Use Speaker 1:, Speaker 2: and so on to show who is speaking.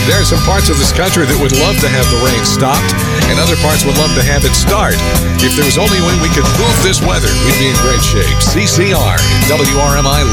Speaker 1: There are some parts of this country that would love to have the rain stopped, and other parts would love to have it start. If there was only a way we could move this weather, we'd be in great shape. CCR, WRMI.